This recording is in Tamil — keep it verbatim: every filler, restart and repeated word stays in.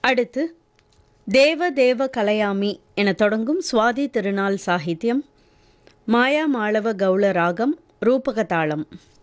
அடுத்து தேவ தேவ கலையாமி என தொடங்கும் சுவாதி திருநாள் சாகித்யம், மாயா மாளவ கௌள ராகம், ரூபக தாளம்.